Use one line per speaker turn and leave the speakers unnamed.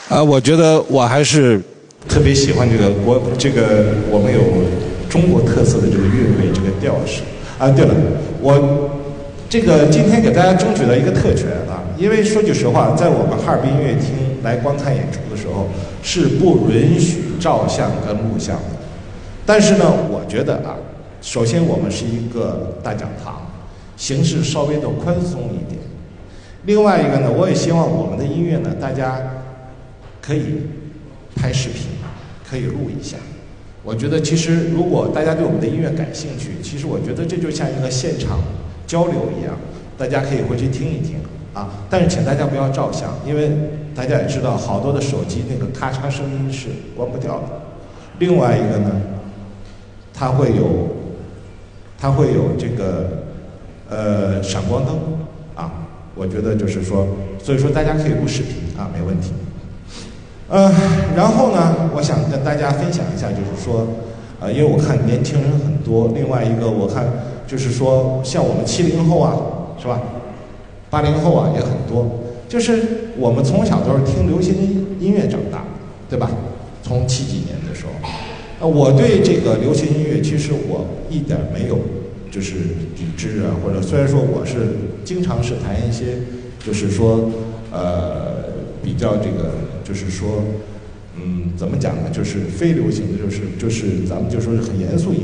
我觉得我还是特别喜欢我们有中国特色的这个乐队这个调式。对了，我今天给大家争取了一个特权啊，因为说句实话，在我们哈尔滨音乐厅来观看演出的时候是不允许照相跟录像的。但是呢，我觉得啊，首先我们是一个大讲堂，形式稍微的宽松一点。另外一个呢，我也希望我们的音乐呢，大家可以拍视频，可以录一下。我觉得其实如果大家对我们的音乐感兴趣，其实我觉得这就像一个现场交流一样，大家可以回去听一听啊。但是请大家不要照相，因为大家也知道，好多的手机那个咔嚓声音是关不掉的。另外一个呢，它会有这个闪光灯啊。我觉得就是说，所以说大家可以录视频啊，没问题。然后呢，我想跟大家分享一下，就是说，因为我看年轻人很多，另外一个我看就是说，像我们70后啊，是吧？80后啊也很多，就是我们从小都是听流行音乐长大，对吧？从70几年的时候，我对这个流行音乐其实我一点没有就是抵制啊，或者虽然说我是经常是谈一些，就是说比较这个。就是说，怎么讲呢？就是非流行的，就是咱们就说是很严肃一点。